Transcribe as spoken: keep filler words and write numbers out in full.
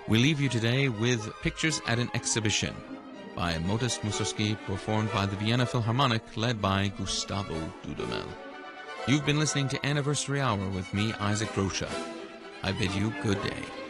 We leave you today with Pictures at an Exhibition by Modest Mussorgsky, performed by the Vienna Philharmonic, led by Gustavo Dudamel. You've been listening to Anniversary Hour with me, Isaac Rocha. I bid you good day.